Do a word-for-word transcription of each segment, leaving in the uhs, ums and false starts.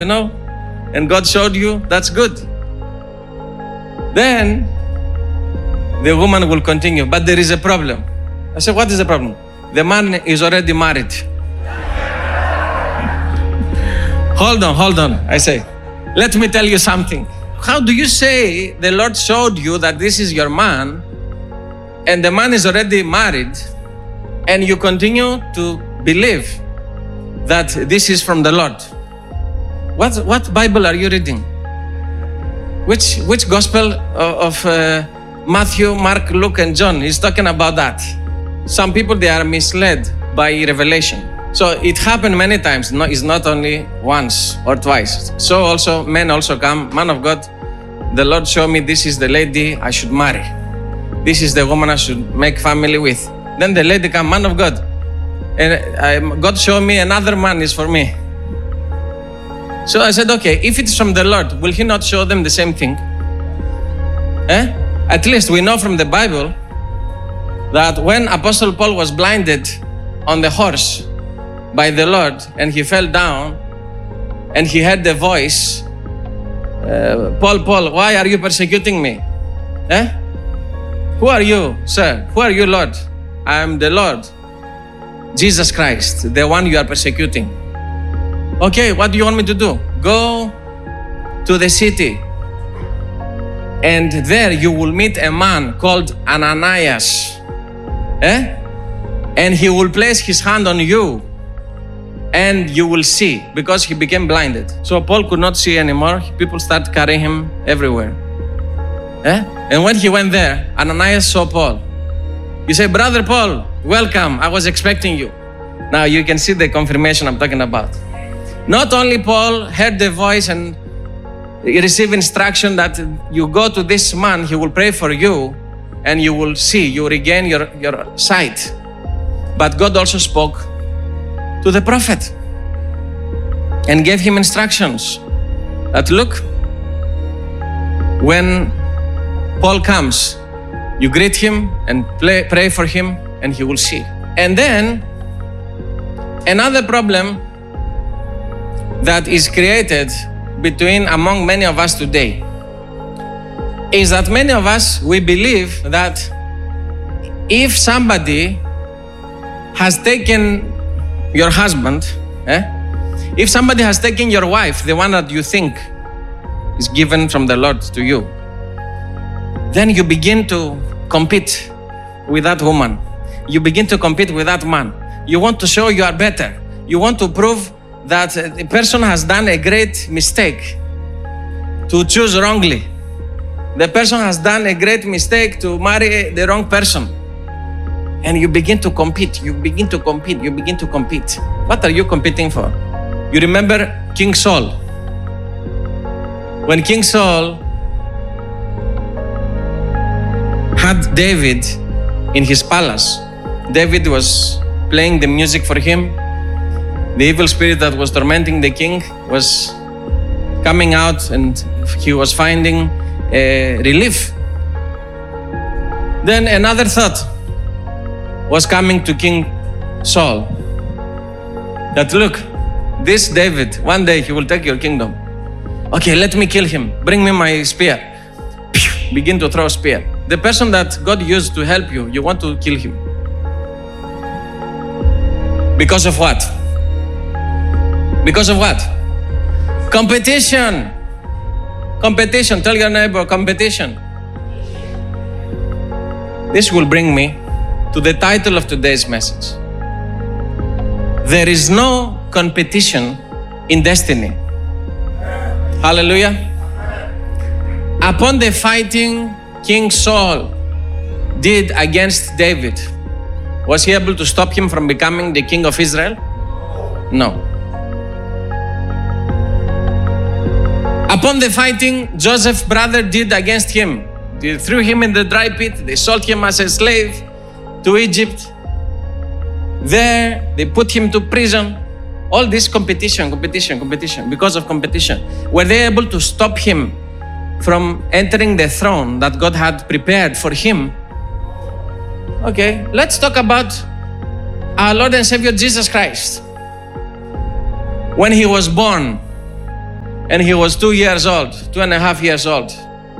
you know, and God showed you, that's good. Then the woman will continue, but there is a problem. I said, what is the problem? The man is already married. Hold on, hold on. I say, let me tell you something. How do you say the Lord showed you that this is your man and the man is already married and you continue to believe that this is from the Lord? What, what Bible are you reading? Which, which gospel of uh, Matthew, Mark, Luke, and John is talking about that? Some people, they are misled by revelation. So it happened many times. No, it's not only once or twice. So also, men also come, man of God, the Lord showed me this is the lady I should marry. This is the woman I should make family with. Then the lady come, man of God, and I, God showed me another man is for me. So I said, okay, if it's from the Lord, will He not show them the same thing? Eh? At least we know from the Bible that when Apostle Paul was blinded on the horse by the Lord and he fell down and he heard the voice, uh, Paul, Paul, why are you persecuting me? Eh? Who are you, sir? Who are you, Lord? I am the Lord, Jesus Christ, the one you are persecuting. Okay, what do you want me to do? Go to the city and there you will meet a man called Ananias. Eh? And he will place his hand on you and you will see, because he became blinded. So Paul could not see anymore. People started carrying him everywhere. Eh? And when he went there, Ananias saw Paul. He said, Brother Paul, welcome. I was expecting you. Now you can see the confirmation I'm talking about. Not only Paul heard the voice and received instruction that you go to this man, he will pray for you and you will see, you regain your, your sight. But God also spoke to the prophet and gave him instructions that look, when Paul comes, you greet him and play, pray for him and he will see. And then another problem that is created between among many of us today is that many of us, we believe that if somebody has taken your husband, eh? if somebody has taken your wife, the one that you think is given from the Lord to you, then you begin to compete with that woman. You begin to compete with that man. You want to show you are better. You want to prove that the person has done a great mistake to choose wrongly. The person has done a great mistake to marry the wrong person. And you begin to compete, you begin to compete, you begin to compete. What are you competing for? You remember King Saul. When King Saul had David in his palace, David was playing the music for him. The evil spirit that was tormenting the king was coming out and he was finding a relief. Then another thought was coming to King Saul, that look, this David, one day he will take your kingdom. Okay, let me kill him. Bring me my spear. Begin to throw a spear. The person that God used to help you, you want to kill him. Because of what? Because of what? Competition. Competition. Tell your neighbor, competition. This will bring me to the title of today's message. There is no competition in destiny. Hallelujah. Upon the fighting King Saul did against David, was he able to stop him from becoming the king of Israel? No. Upon the fighting Joseph's brother did against him, they threw him in the dry pit, they sold him as a slave to Egypt. There, they put him to prison. All this competition, competition, competition, because of competition. Were they able to stop him from entering the throne that God had prepared for him? Okay, let's talk about our Lord and Savior Jesus Christ. When he was born, And he was two years old, two and a half years old.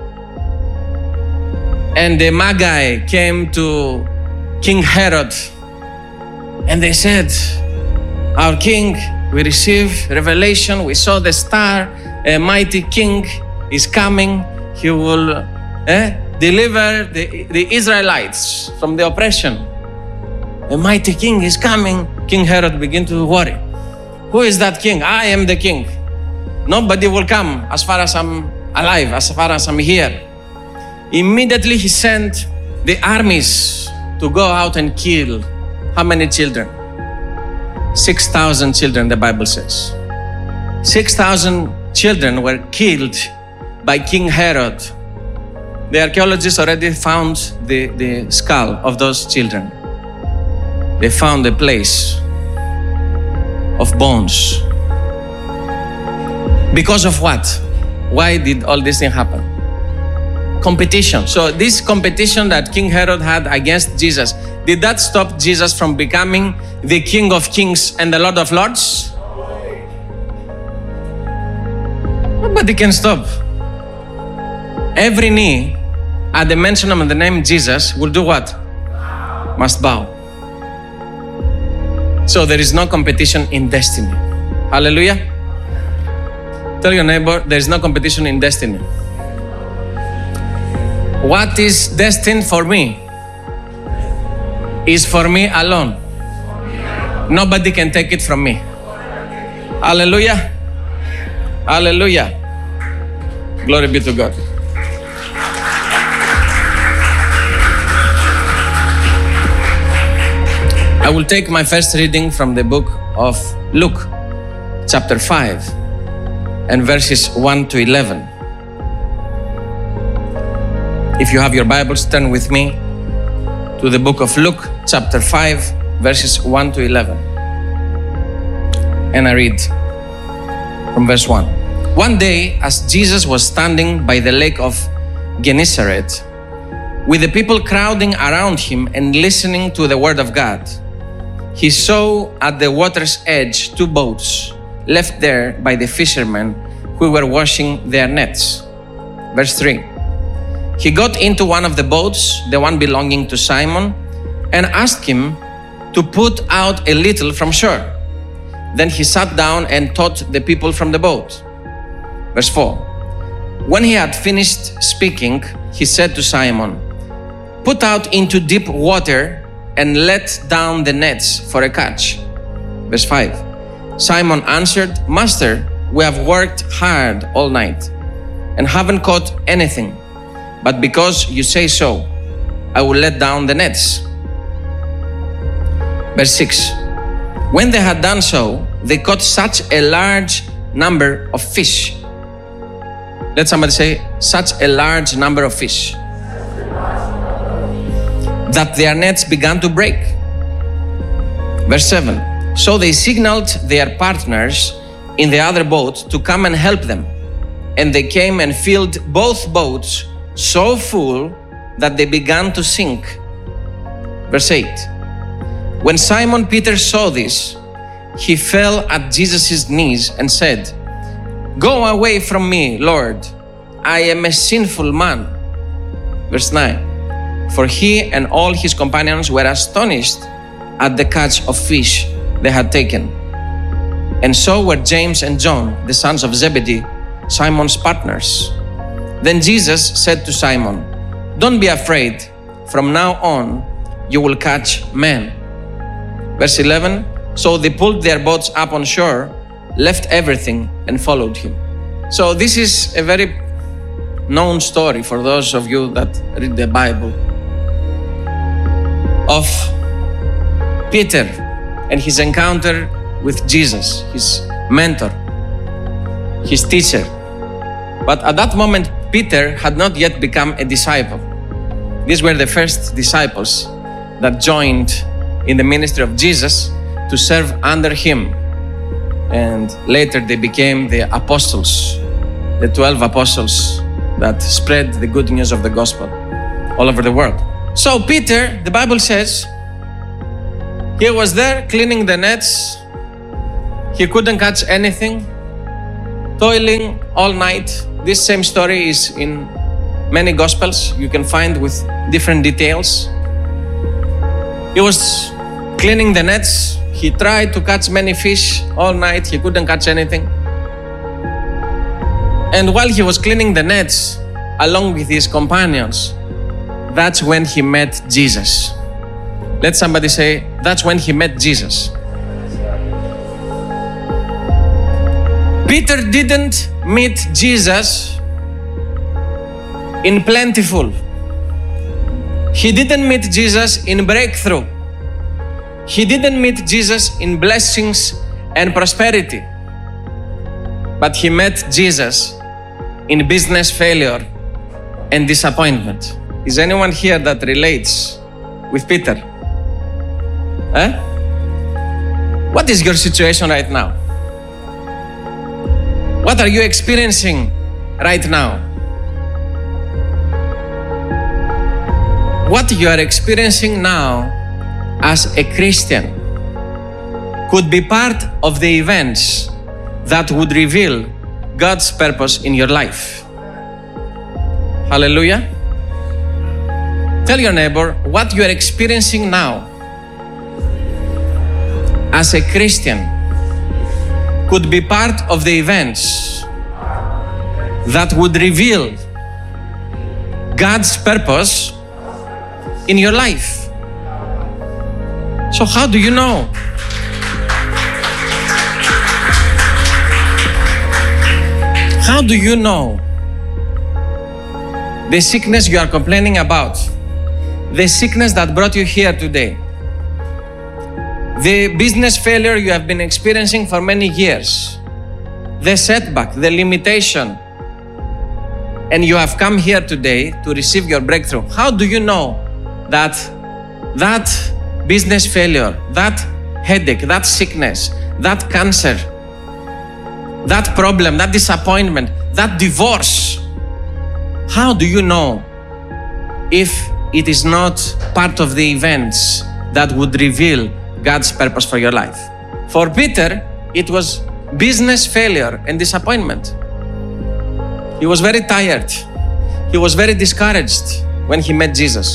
And the Magi came to King Herod and they said, our king, we received revelation, we saw the star, a mighty king is coming. He will eh, deliver the, the Israelites from the oppression. A mighty king is coming. King Herod began to worry. Who is that king? I am the king. Nobody will come as far as I'm alive, as far as I'm here. Immediately he sent the armies to go out and kill how many children? six thousand children, the Bible says. six thousand children were killed by King Herod. The archaeologists already found the, the skull of those children. They found a place of bones. Because of what? Why did all this thing happen? Competition. So this competition that King Herod had against Jesus, did that stop Jesus from becoming the King of Kings and the Lord of Lords? Nobody can stop. Every knee at the mention of the name Jesus will do what? Must bow. So there is no competition in destiny. Hallelujah. Tell your neighbor, there is no competition in destiny. What is destined for me is for me alone. Nobody can take it from me. Hallelujah. Hallelujah. Glory be to God. I will take my first reading from the book of Luke, chapter five, and verses one to eleven. If you have your Bibles, turn with me to the book of Luke, chapter five, verses one to eleven. And I read from verse one. One day, as Jesus was standing by the lake of Gennesaret, with the people crowding around him and listening to the word of God, he saw at the water's edge two boats left there by the fishermen who were washing their nets. Verse three. He got into one of the boats, the one belonging to Simon, and asked him to put out a little from shore. Then he sat down and taught the people from the boat. Verse four. When he had finished speaking, he said to Simon, "Put out into deep water and let down the nets for a catch." Verse five. Simon answered, "Master, we have worked hard all night and haven't caught anything. But because you say so, I will let down the nets." Verse six. When they had done so, they caught such a large number of fish. Let somebody say, such a large number of fish, that their nets began to break. Verse seven. So they signaled their partners in the other boat to come and help them. And they came and filled both boats so full that they began to sink. Verse eight. When Simon Peter saw this, he fell at Jesus' knees and said, "Go away from me, Lord. I am a sinful man." Verse nine. For he and all his companions were astonished at the catch of fish they had taken. And so were James and John, the sons of Zebedee, Simon's partners. Then Jesus said to Simon, "Don't be afraid. From now on, you will catch men." Verse eleven. So they pulled their boats up on shore, left everything, and followed him. So this is a very known story for those of you that read the Bible, of Peter and his encounter with Jesus, his mentor, his teacher. But at that moment, Peter had not yet become a disciple. These were the first disciples that joined in the ministry of Jesus to serve under him. And later they became the apostles, the twelve apostles that spread the good news of the gospel all over the world. So Peter, the Bible says, he was there cleaning the nets. He couldn't catch anything. toiling all night. This same story is in many Gospels. You can find with different details. He was cleaning the nets. He tried to catch many fish all night. He couldn't catch anything. And while he was cleaning the nets, along with his companions, that's when he met Jesus. Let somebody say, that's when he met Jesus. Peter didn't meet Jesus in plentiful. He didn't meet Jesus in breakthrough. He didn't meet Jesus in blessings and prosperity. But he met Jesus in business failure and disappointment. Is anyone here that relates with Peter? Huh? What is your situation right now? What are you experiencing right now? What you are experiencing now as a Christian could be part of the events that would reveal God's purpose in your life. Hallelujah. Tell your neighbor, what you are experiencing now as a Christian could be part of the events that would reveal God's purpose in your life. So how do you know? How do you know the sickness you are complaining about, the sickness that brought you here today, the business failure you have been experiencing for many years, the setback, the limitation, and you have come here today to receive your breakthrough? How do you know that that business failure, that headache, that sickness, that cancer, that problem, that disappointment, that divorce, how do you know if it is not part of the events that would reveal God's purpose for your life? For Peter, it was business failure and disappointment. He was very tired. He was very discouraged when he met Jesus.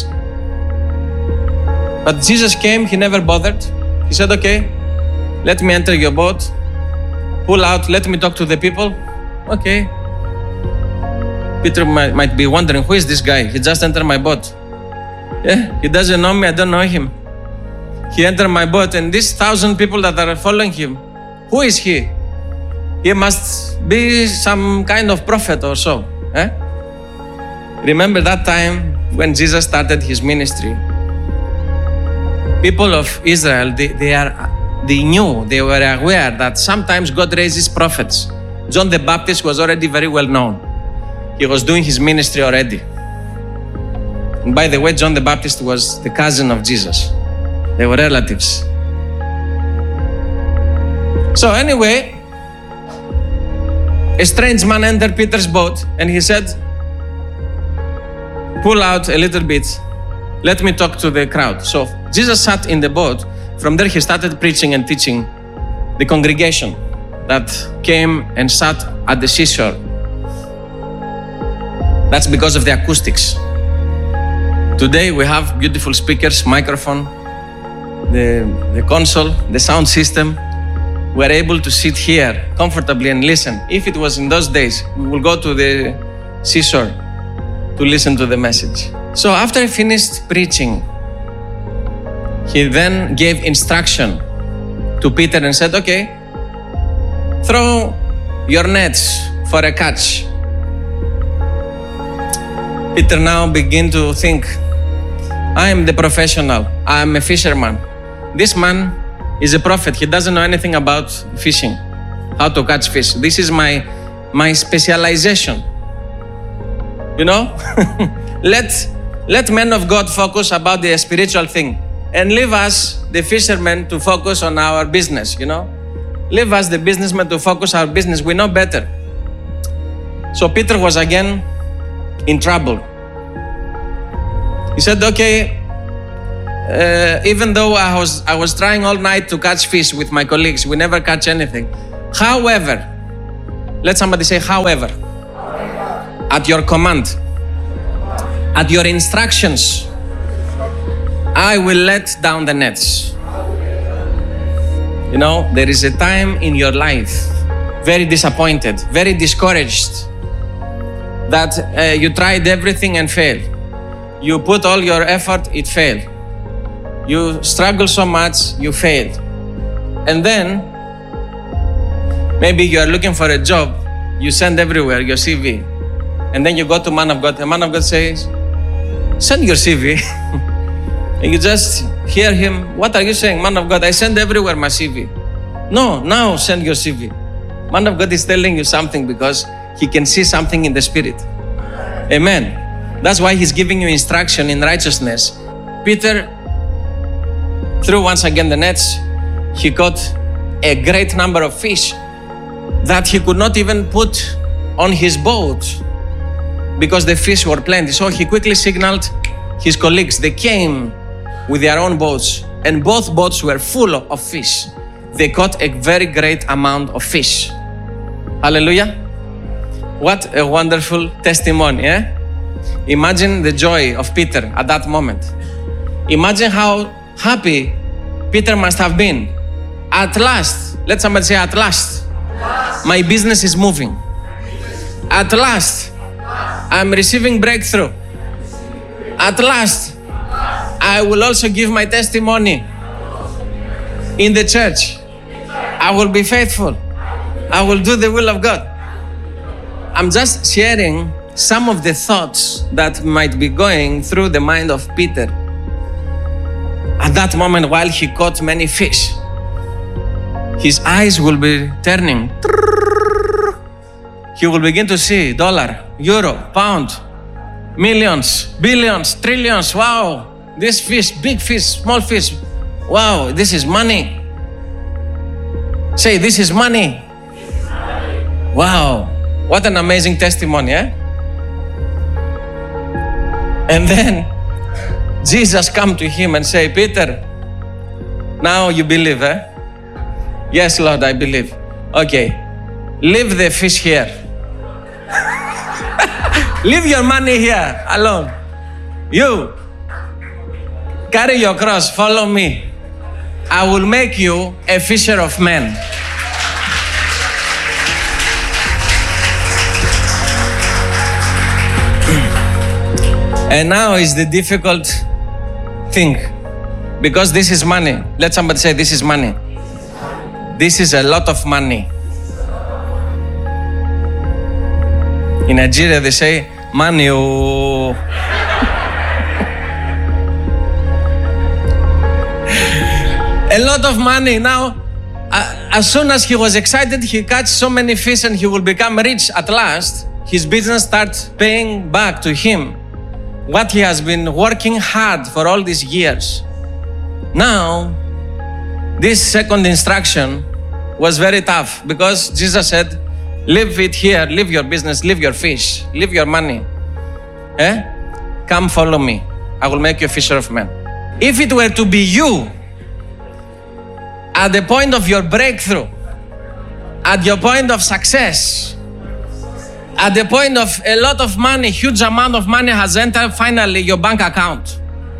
But Jesus came, he never bothered. He said, okay, let me enter your boat, pull out, let me talk to the people. Okay. Peter might, might be wondering, who is this guy? He just entered my boat. Yeah, he doesn't know me, I don't know him. He entered my boat, and these thousand people that are following him, who is he? He must be some kind of prophet or so. Eh? Remember that time when Jesus started his ministry? People of Israel, they, they, are, they knew, they were aware that sometimes God raises prophets. John the Baptist was already very well known. He was doing his ministry already. And by the way, John the Baptist was the cousin of Jesus. They were relatives. So anyway, a strange man entered Peter's boat and he said, pull out a little bit, let me talk to the crowd. So Jesus sat in the boat. From there he started preaching and teaching the congregation that came and sat at the seashore. That's because of the acoustics. Today we have beautiful speakers, microphone, the, the console, the sound system. We're able to sit here comfortably and listen. If it was in those days, we will go to the seashore to listen to the message. So after he finished preaching, he then gave instruction to Peter and said, okay, throw your nets for a catch. Peter now began to think, I am the professional, I am a fisherman. This man is a prophet, he doesn't know anything about fishing, how to catch fish. This is my, my specialization. You know? let, let men of God focus about the spiritual thing and leave us, the fishermen, to focus on our business, you know? Leave us, the businessmen, to focus our business. We know better. So Peter was again in trouble. He said, okay, uh, even though I was, I was trying all night to catch fish with my colleagues, we never catch anything. However, Let somebody say, however. At your command, at your instructions, I will let down the nets. You know, there is a time in your life, very disappointed, very discouraged, that uh, you tried everything and failed. You put all your effort, it failed. You struggle so much, you failed. And then, maybe you are looking for a job, you send everywhere your C V. And then you go to man of God, the man of God says, send your C V. And you just hear him, what are you saying? Man of God, I send everywhere my C V. No, now send your C V. Man of God is telling you something because he can see something in the spirit. Amen. That's why he's giving you instruction in righteousness. Peter threw once again the nets. He caught a great number of fish that he could not even put on his boat because the fish were plenty. So he quickly signaled his colleagues. They came with their own boats, and both boats were full of fish. They caught a very great amount of fish. Hallelujah. What a wonderful testimony, eh? Imagine the joy of Peter at that moment. Imagine how happy Peter must have been. At last, let somebody say, at last, at last. My business is moving. At last, I'm receiving breakthrough. At last, I will also give my testimony in the church. I will be faithful. I will do the will of God. I'm just sharing some of the thoughts that might be going through the mind of Peter at that moment while he caught many fish. His eyes will be turning. He will begin to see dollar, euro, pound, millions, billions, trillions. Wow, this fish, big fish, small fish. Wow, this is money. Say, this is money. Wow, what an amazing testimony, eh? And then Jesus come to him and say, Peter, now you believe, eh? Yes, Lord, I believe. Okay, leave the fish here. Leave your money here alone. You, carry your cross, follow me. I will make you a fisher of men. And now is the difficult thing, because this is money. Let somebody say, this is money. This is a lot of money. In Nigeria, they say, money. Oh. A lot of money. Now, uh, as soon as he was excited, he catch so many fish and he will become rich at last. His business starts paying back to him what he has been working hard for all these years. Now, this second instruction was very tough because Jesus said, leave it here, leave your business, leave your fish, leave your money. Eh? Come follow me. I will make you a fisher of men. If it were to be you, at the point of your breakthrough, at your point of success, at the point of a lot of money, huge amount of money has entered finally your bank account,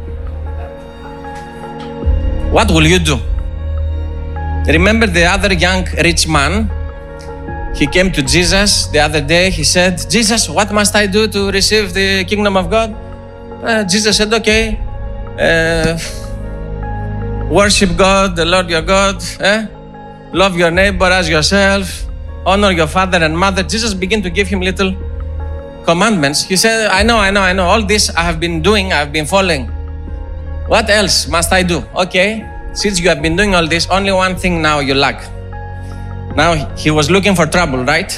what will you do? Remember the other young rich man? He came to Jesus the other day. He said, Jesus, what must I do to receive the kingdom of God? Uh, Jesus said, okay, uh, worship God, the Lord your God, eh? Love your neighbor as yourself, honor your father and mother. Jesus began to give him little commandments. He said, I know, I know, I know. All this I have been doing, I have been following. What else must I do? Okay, since you have been doing all this, only one thing now you lack. Now he was looking for trouble, right?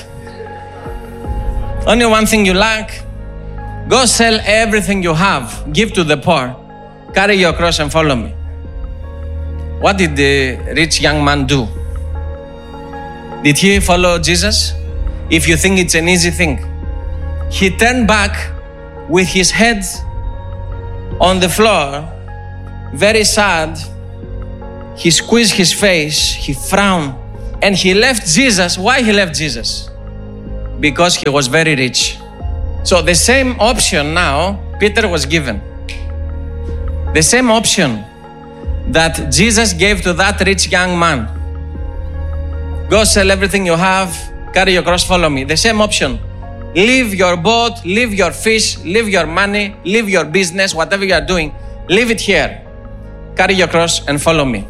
Only one thing you lack. Go sell everything you have, give to the poor, carry your cross and follow me. What did the rich young man do? Did he follow Jesus? If you think it's an easy thing. He turned back with his head on the floor, very sad. He squeezed his face, he frowned, and he left Jesus. Why he left Jesus? because he was very rich. So the same option now Peter was given. The same option that Jesus gave to that rich young man. Go sell everything you have, carry your cross, follow me. The same option. Leave your boat, leave your fish, leave your money, leave your business, whatever you are doing, leave it here. Carry your cross and follow me.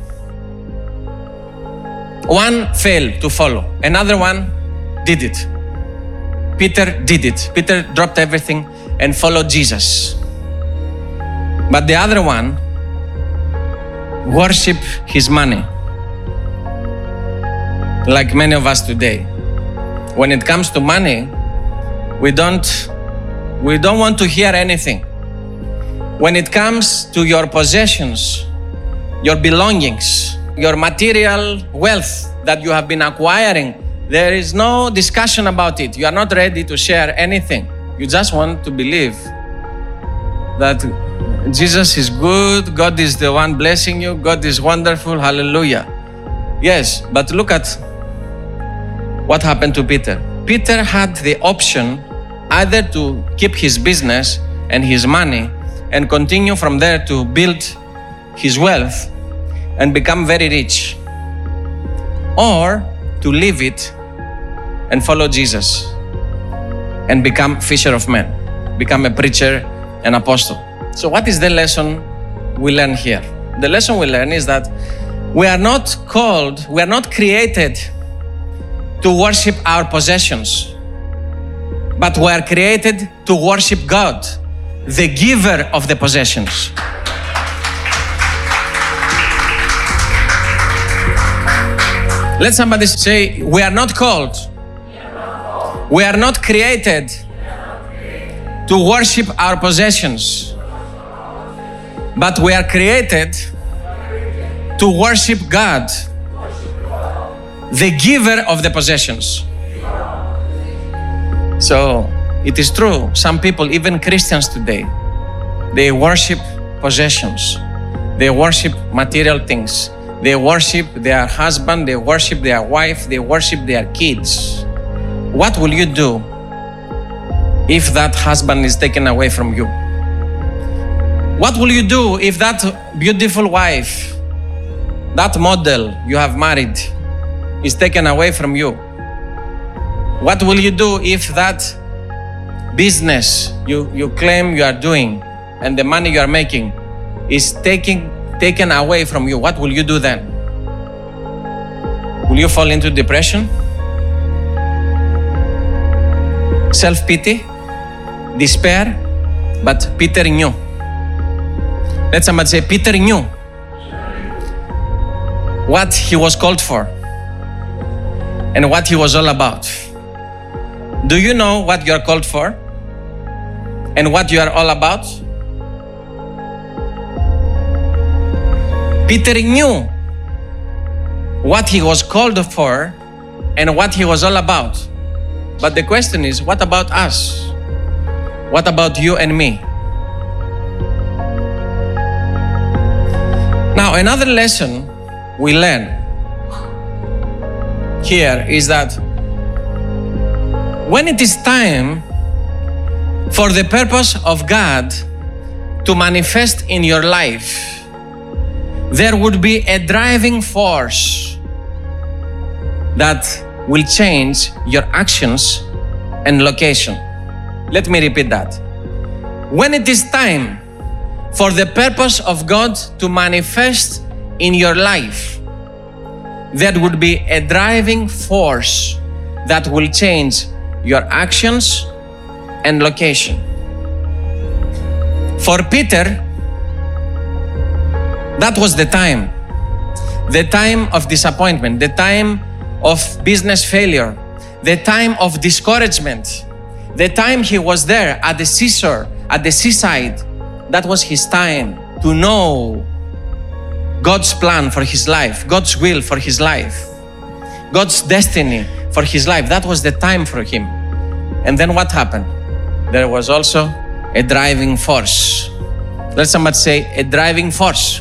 One failed to follow. Another one did it. Peter did it. Peter dropped everything and followed Jesus. But the other one worshiped his money. Like many of us today. When it comes to money, we don't, we don't want to hear anything. When it comes to your possessions, your belongings, your material wealth that you have been acquiring, there is no discussion about it. You are not ready to share anything. You just want to believe that Jesus is good, God is the one blessing you, God is wonderful, hallelujah. Yes, but look at what happened to Peter. Peter had the option either to keep his business and his money and continue from there to build his wealth and become very rich, or to leave it and follow Jesus and become fisher of men, become a preacher, an apostle. So what is the lesson we learn here? The lesson we learn is that we are not called, we are not created to worship our possessions, but we are created to worship God, the giver of the possessions. Let somebody say, we are not called, we are not created to worship our possessions, but we are created to worship God, the giver of the possessions. So it is true, some people, even Christians today, they worship possessions, they worship material things, they worship their husband, they worship their wife, they worship their kids. What will you do if that husband is taken away from you? What will you do if that beautiful wife, that model you have married, is taken away from you? What will you do if that business you, you claim you are doing and the money you are making is taking, taken away from you? What will you do then? Will you fall into depression? Self-pity? Despair? But Peter knew. Let somebody say, Peter knew what he was called for and what he was all about. Do you know what you are called for and what you are all about? Peter knew what he was called for and what he was all about. But the question is, what about us? What about you and me? Now, another lesson we learn here is that when it is time for the purpose of God to manifest in your life, there would be a driving force that will change your actions and location. Let me repeat that. When it is time for the purpose of God to manifest in your life, there would be a driving force that will change your actions and location. For Peter, that was the time. The time of disappointment, the time of business failure, the time of discouragement, the time he was there at the seashore, at the seaside. That was his time to know God's plan for his life, God's will for his life, God's destiny for his life. That was the time for him. And then what happened? There was also a driving force. Let somebody say, a driving force.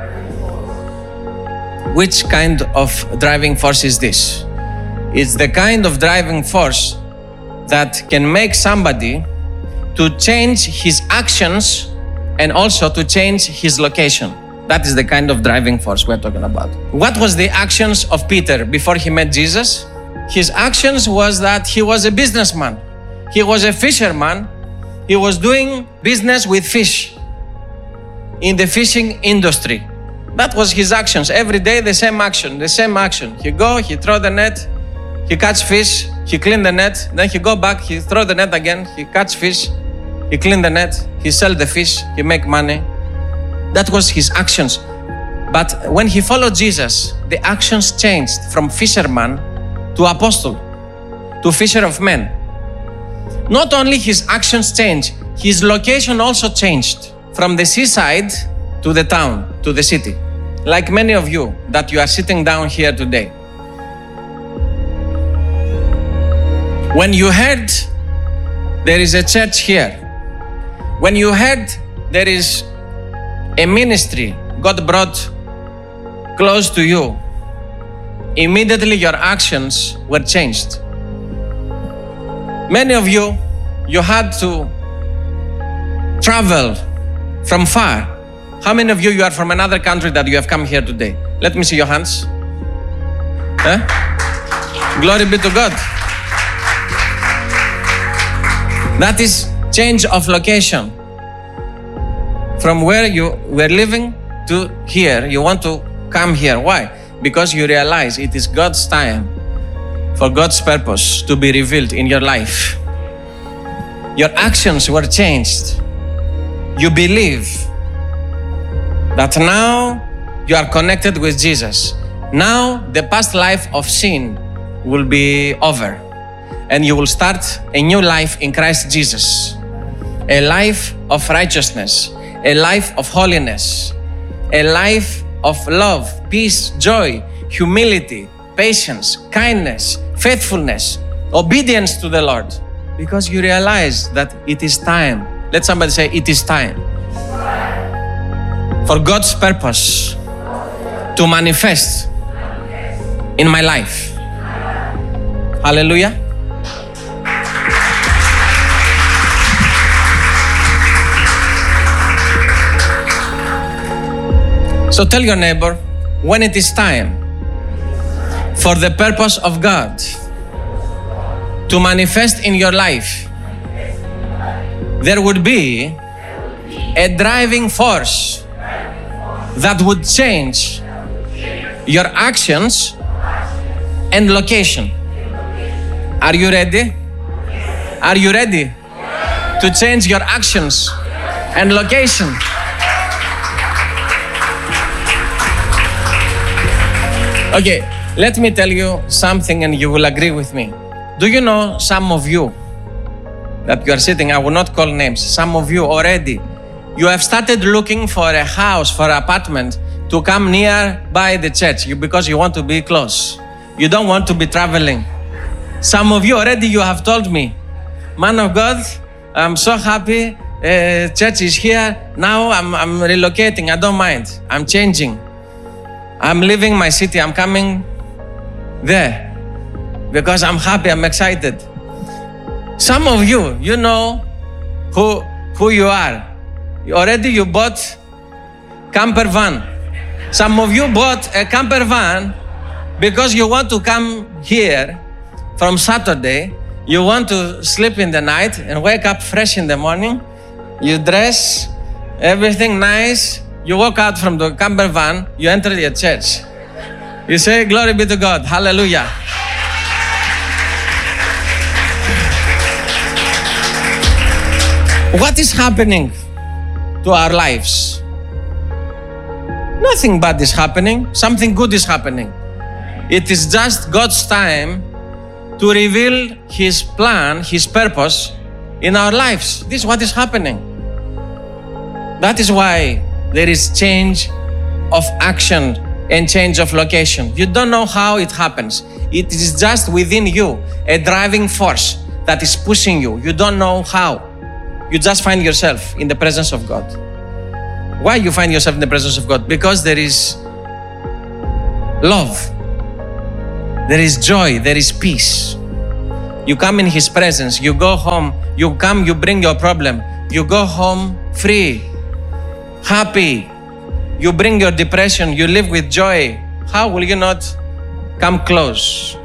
Which kind of driving force is this? It's the kind of driving force that can make somebody to change his actions and also to change his location. That is the kind of driving force we're talking about. What was the actions of Peter before he met Jesus? His actions was that he was a businessman. He was a fisherman. He was doing business with fish in the fishing industry. That was his actions. Every day the same action, the same action. He go, he throw the net, he catch fish, he clean the net, then he go back, he throw the net again, he catch fish, he clean the net, he sell the fish, he make money. That was his actions. But when he followed Jesus, the actions changed from fisherman to apostle, to fisher of men. Not only his actions changed, his location also changed from the seaside to the town, to the city. Like many of you that you are sitting down here today. When you heard there is a church here, when you heard there is a ministry God brought close to you, immediately your actions were changed. Many of you, you had to travel from far. How many of you, you are from another country that you have come here today? Let me see your hands. Huh? Glory be to God. That is change of location. From where you were living to here, you want to come here. Why? Because you realize it is God's time for God's purpose to be revealed in your life. Your actions were changed. You believe that now you are connected with Jesus. Now the past life of sin will be over and you will start a new life in Christ Jesus. A life of righteousness, a life of holiness, a life of love, peace, joy, humility, patience, kindness, faithfulness, obedience to the Lord. Because you realize that it is time. Let somebody say, it is time for God's purpose to manifest in my life. Hallelujah. So tell your neighbor, when it is time for the purpose of God to manifest in your life, there would be a driving force that would change your actions and location. Are you ready? Are you ready to change your actions and location? Okay, let me tell you something and you will agree with me. Do you know some of you that you are sitting, I will not call names, some of you already, you have started looking for a house, for an apartment to come near by the church you, because you want to be close. You don't want to be traveling. Some of you already, you have told me, man of God, I'm so happy, uh, church is here, now I'm, I'm relocating, I don't mind, I'm changing. I'm leaving my city, I'm coming there because I'm happy, I'm excited. Some of you, you know who, who you are. Already you bought camper van. Some of you bought a camper van because you want to come here from Saturday. You want to sleep in the night and wake up fresh in the morning. You dress, everything nice. You walk out from the camper van, you enter your church. You say, glory be to God, hallelujah. What is happening to our lives? Nothing bad is happening, something good is happening. It is just God's time to reveal His plan, His purpose in our lives. This is what is happening. That is why there is change of action and change of location. You don't know how it happens. It is just within you, a driving force that is pushing you. You don't know how. You just find yourself in the presence of God. Why you find yourself in the presence of God? Because there is love, there is joy, there is peace, You come in His presence. You go home. You come, you bring your problem. You go home free, happy. You bring your depression. You live with joy. How will you not come close?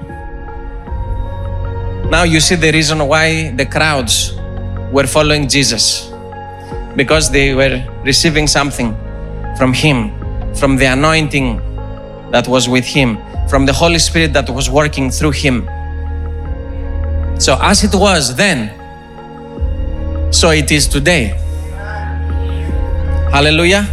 Now you see the reason why the crowds were following Jesus. Because they were receiving something from Him, from the anointing that was with Him, from the Holy Spirit that was working through Him. So as it was then, so it is today. Hallelujah.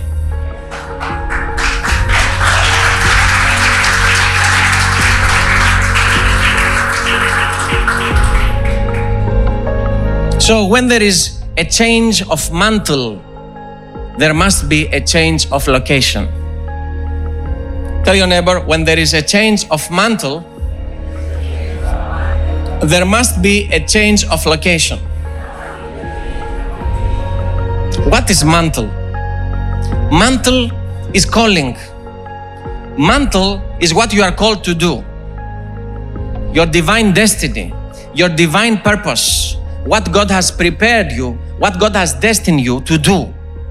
So when there is a change of mantle, there must be a change of location. Tell your neighbor, when there is a change of mantle, there must be a change of location. What is mantle? Mantle is calling. Mantle is what you are called to do. Your divine destiny, your divine purpose, what God has prepared you, what God has destined you to do.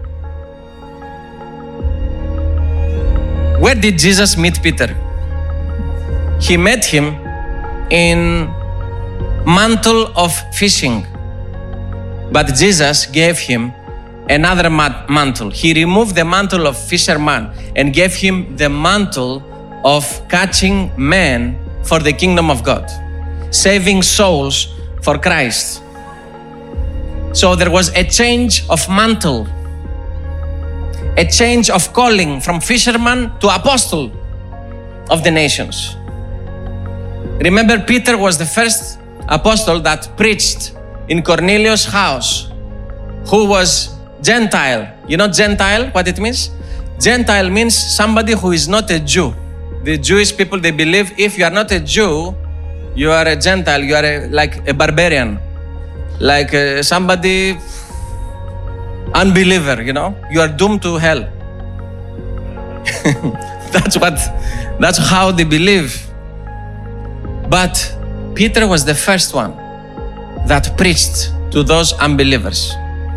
Where did Jesus meet Peter? He met him in mantle of fishing. But Jesus gave him another mantle. He removed the mantle of fisherman and gave him the mantle of catching men for the kingdom of God, saving souls for Christ. So there was a change of mantle, a change of calling from fisherman to apostle of the nations. Remember, Peter was the first apostle that preached in Cornelius' house, who was Gentile. You know Gentile, what it means? Gentile means somebody who is not a Jew. The Jewish people, they believe if you are not a Jew, you are a Gentile, you are a, like a barbarian, like uh, somebody unbeliever, you know? You are doomed to hell. That's what, that's how they believe. But Peter was the first one that preached to those unbelievers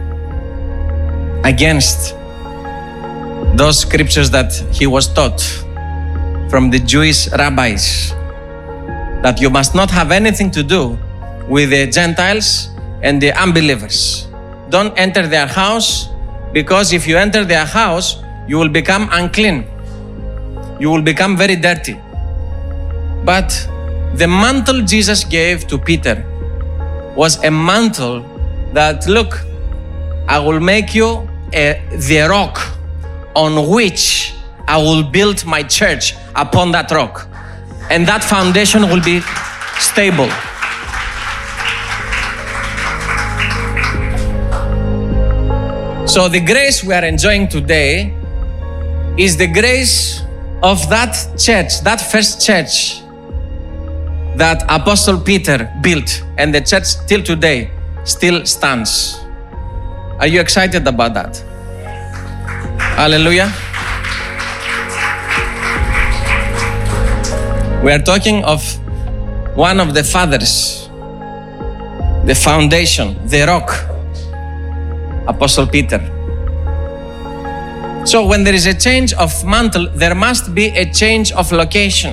against those scriptures that he was taught from the Jewish rabbis, that you must not have anything to do with the Gentiles and the unbelievers. Don't enter their house, because if you enter their house, you will become unclean. You will become very dirty. But the mantle Jesus gave to Peter was a mantle that, look, I will make you a, the rock on which I will build my church upon that rock. And that foundation will be stable. So the grace we are enjoying today is the grace of that church, that first church that Apostle Peter built, and the church till today still stands. Are you excited about that? Hallelujah. We are talking of one of the fathers, the foundation, the rock, Apostle Peter. So when there is a change of mantle, there must be a change of location.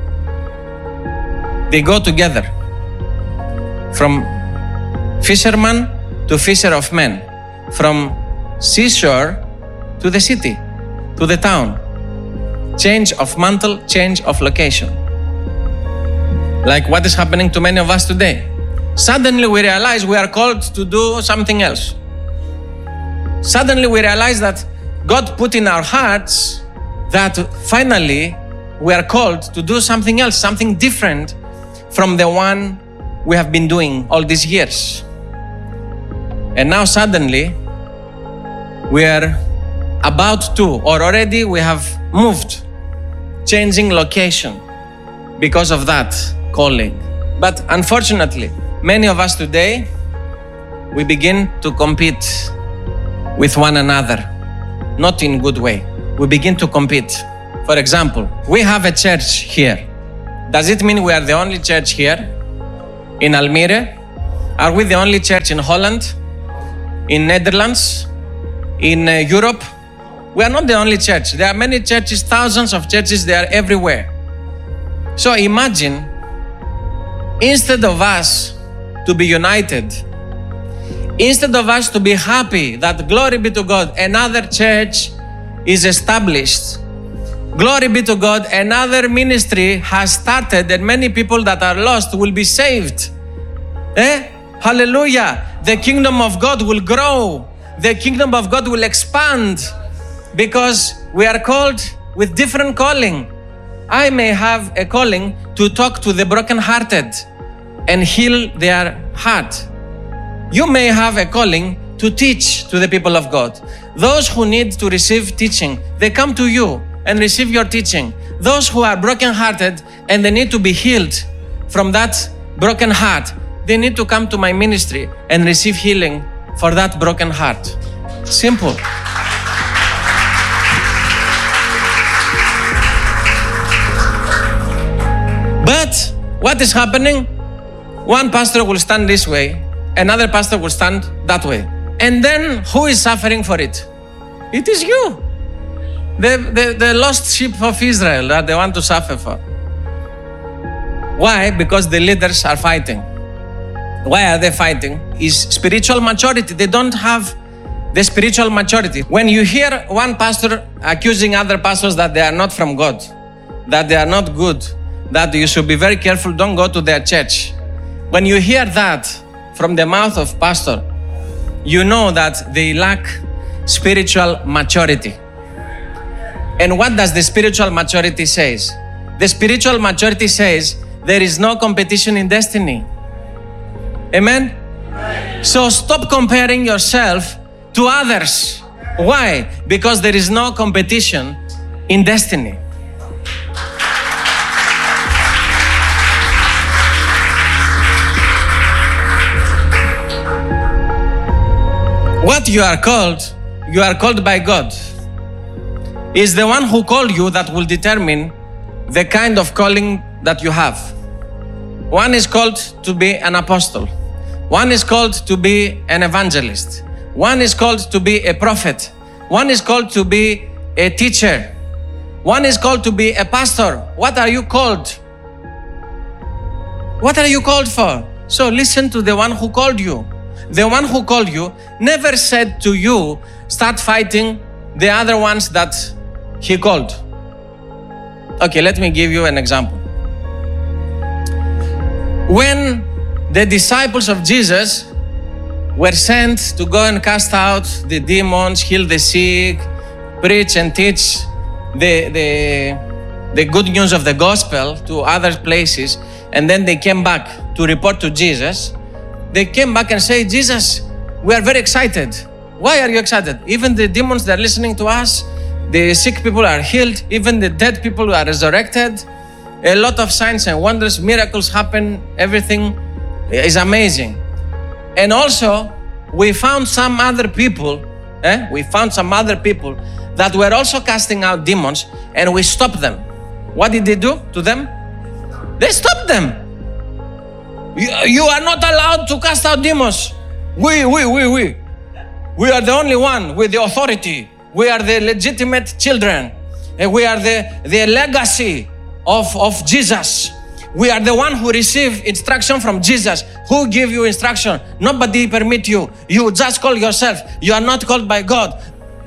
They go together. From fisherman to fisher of men. From seashore to the city, to the town. Change of mantle, change of location. Like what is happening to many of us today. Suddenly we realize we are called to do something else. Suddenly we realize that God put in our hearts that finally we are called to do something else, something different from the one we have been doing all these years. And now suddenly we are about to, or already we have moved, changing location because of that calling. But unfortunately, many of us today, we begin to compete with one another, not in a good way. We begin to compete. For example, we have a church here. Does it mean we are the only church here? in Almere? Are we the only church in Holland? In Netherlands? In uh, Europe? We are not the only church. There are many churches, thousands of churches, they are everywhere. So imagine, instead of us to be united, instead of us to be happy that, glory be to God, another church is established. Glory be to God, another ministry has started and many people that are lost will be saved. Eh? Hallelujah. The kingdom of God will grow. The kingdom of God will expand because we are called with different calling. I may have a calling to talk to the brokenhearted and heal their heart. You may have a calling to teach to the people of God. Those who need to receive teaching, they come to you and receive your teaching. Those who are brokenhearted and they need to be healed from that broken heart, they need to come to my ministry and receive healing for that broken heart. Simple. But what is happening? One pastor will stand this way, another pastor will stand that way. And then who is suffering for it? It is you. The, the, the lost sheep of Israel that they want to suffer for. Why? Because the leaders are fighting. Why are they fighting? Is spiritual maturity. They don't have the spiritual maturity. When you hear one pastor accusing other pastors that they are not from God, that they are not good, that you should be very careful, don't go to their church. When you hear that from the mouth of pastor, you know that they lack spiritual maturity. And what does the spiritual maturity says? The spiritual maturity says there is no competition in destiny. Amen? Amen? So stop comparing yourself to others. Why? Because there is no competition in destiny. What you are called, you are called by God. It's the one who called you that will determine the kind of calling that you have. One is called to be an apostle. One is called to be an evangelist. One is called to be a prophet. One is called to be a teacher. One is called to be a pastor. What are you called? What are you called for? So listen to the one who called you. The one who called you never said to you, start fighting the other ones that he called. Okay, let me give you an example. When the disciples of Jesus were sent to go and cast out the demons, heal the sick, preach and teach the, the, the good news of the gospel to other places, and then they came back to report to Jesus, they came back and say, Jesus, we are very excited. Why are you excited? Even the demons, they're listening to us. The sick people are healed. Even the dead people are resurrected. A lot of signs and wonders, miracles happen. Everything is amazing. And also, we found some other people, eh? we found some other people that were also casting out demons, and we stopped them. What did they do to them? They stopped them. You, you are not allowed to cast out demons. We, we, we, we. We are the only one with the authority. We are the legitimate children. And we are the, the legacy of, of Jesus. We are the one who receive instruction from Jesus. Who give you instruction? Nobody permit you. You just call yourself. You are not called by God.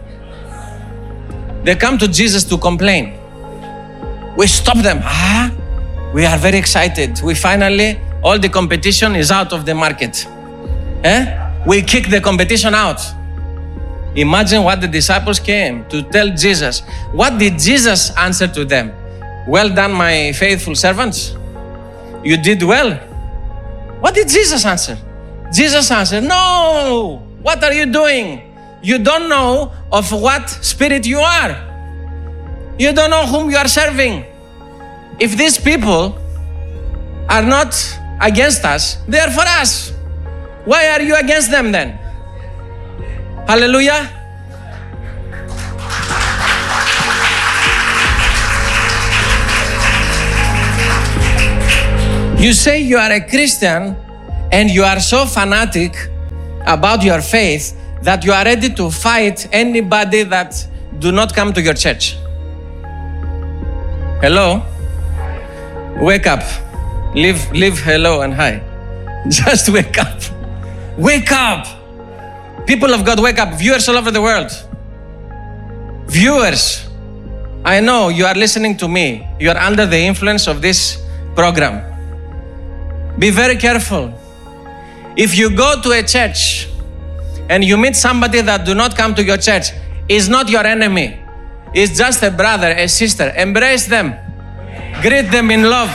They come to Jesus to complain. We stop them. Ah, we are very excited. We finally, all the competition is out of the market. Eh? We kick the competition out. Imagine what the disciples came to tell Jesus. What did Jesus answer to them? Well done, my faithful servants. You did well. What did Jesus answer? Jesus answered, no, what are you doing? You don't know of what spirit you are. You don't know whom you are serving. If these people are not against us, they are for us. Why are you against them then? Hallelujah. You say you are a Christian and you are so fanatic about your faith that you are ready to fight anybody that do not come to your church. Hello? Wake up. Leave, leave hello and hi. Just wake up. Wake up. People of God, wake up. Viewers all over the world. Viewers, I know you are listening to me. You are under the influence of this program. Be very careful. If you go to a church and you meet somebody that do not come to your church, is not your enemy. It's just a brother, a sister. Embrace them. Greet them in love.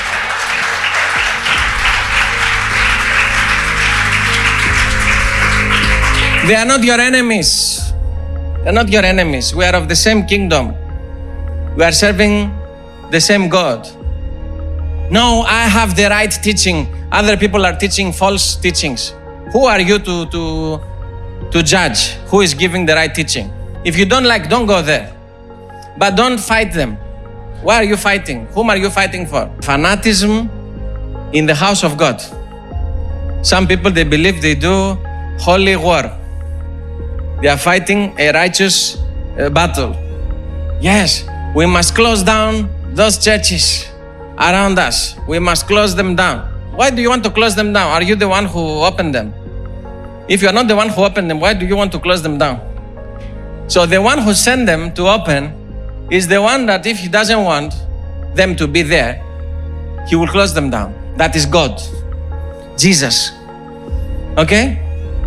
They are not your enemies. They are not your enemies. We are of the same kingdom. We are serving the same God. No, I have the right teaching. Other people are teaching false teachings. Who are you to, to, to judge who is giving the right teaching? If you don't like, don't go there. But don't fight them. Why are you fighting? Whom are you fighting for? Fanatism in the house of God. Some people, they believe they do holy war. They are fighting a righteous uh, battle. Yes, we must close down those churches around us. We must close them down. Why do you want to close them down? Are you the one who opened them? If you are not the one who opened them, why do you want to close them down? So the one who sent them to open is the one that if he doesn't want them to be there, he will close them down. That is God, Jesus. Okay?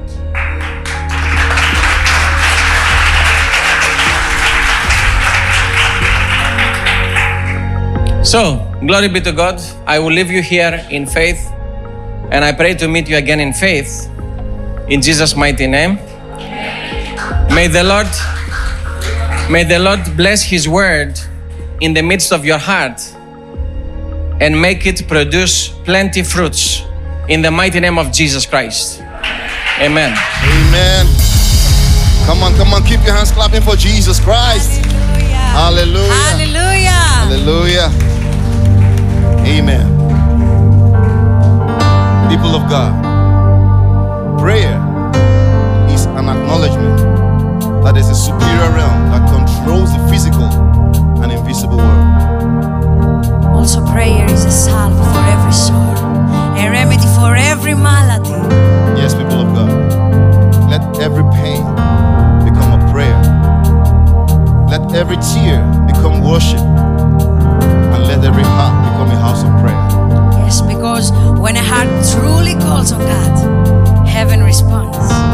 So, glory be to God. I will leave you here in faith, and I pray to meet you again in faith, in Jesus' mighty name. May the Lord, may the Lord bless His word in the midst of your heart and make it produce plenty fruits in the mighty name of Jesus Christ. Amen. Amen. Come on, come on, keep your hands clapping for Jesus Christ. Hallelujah. Hallelujah. Hallelujah. Hallelujah. Amen. People of God, prayer is an acknowledgement that there's a superior realm that controls the physical and invisible world. Also, prayer is a salve for every soul, a remedy for every malady. Yes, people of God, let every pain become a prayer. Let every tear become worship. And let every heart become a house of prayer. Yes, because when a heart truly calls on God, heaven responds.